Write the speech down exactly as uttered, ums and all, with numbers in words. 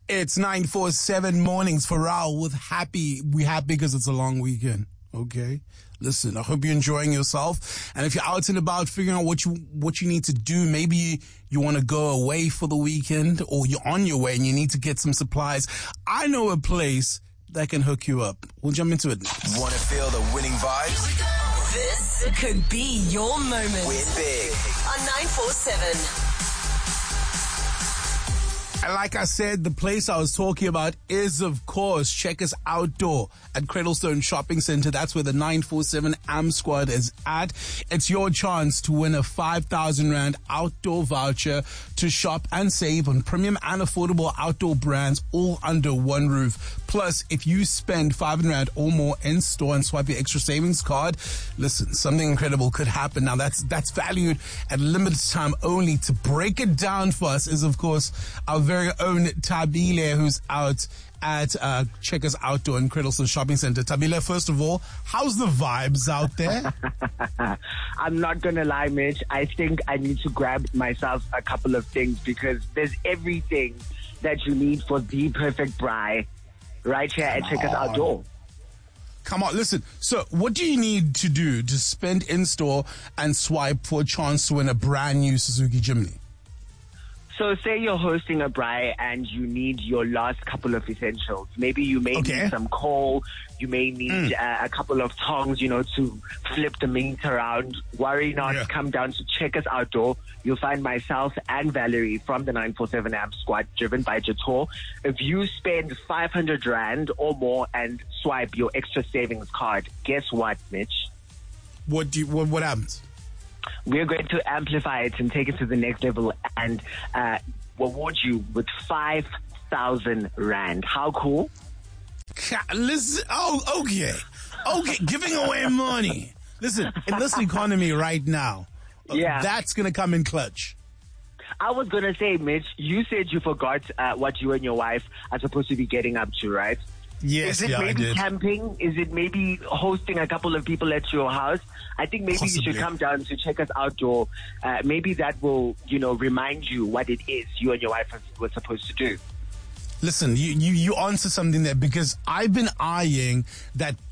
It's nine four seven mornings for Raul with happy. We happy because it's a long weekend. Okay. Listen, I hope you're enjoying yourself. And if you're out and about figuring out what you, what you need to do, maybe you, you want to go away for the weekend or you're on your way and you need to get some supplies. I know a place that can hook you up. We'll jump into it next. Want to feel the winning vibes? This could be your moment. Win big on nine four seven. And like I said, the place I was talking about is, of course, Checkers Outdoor at Cradlestone Shopping Center. That's where the nine four seven A M Squad is at. It's your chance to win a five thousand rand outdoor voucher to shop and save on premium and affordable outdoor brands all under one roof. Plus, if you spend five hundred rand or more in store and swipe your extra savings card, listen, something incredible could happen. Now, that's that's valued at limited time only. To break it down for us is, of course, our very own Tabile, who's out at uh, Checkers Outdoor in Cradlestone Shopping Center. Tabile, first of all, how's the vibes out there? I'm not going to lie, Mitch. I think I need to grab myself a couple of things because there's everything that you need for the perfect braai right here at Checkers Outdoor. Come on, listen. So what do you need to do to spend in-store and swipe for a chance to win a brand new Suzuki Jimny? So say you're hosting a braai and you need your last couple of essentials. Maybe you may Okay. need some coal. You may need Mm. uh, a couple of tongs, you know, to flip the meat around. Worry not. Yeah. Come down to Checkers Outdoor. You'll find myself and Valerie from the nine four seven A M Squad, driven by Jator. If you spend five hundred rand or more and swipe your extra savings card, guess what, Mitch? What do you, what, what happens? We're going to amplify it and take it to the next level and uh, reward you with five thousand rand. How cool? Listen, oh, okay. Okay, giving away money. Listen, in this economy right now, Yeah. that's going to come in clutch. I was going to say, Mitch, you said you forgot uh, what you and your wife are supposed to be getting up to, right? Yes, Is it yeah, I maybe did. camping? Is it maybe hosting a couple of people at your house? I think maybe Possibly. you should come down to Checkers Outdoor. Uh, maybe that will, you know, remind you what it is you and your wife were supposed to do. Listen, you, you, you answer something there because I've been eyeing that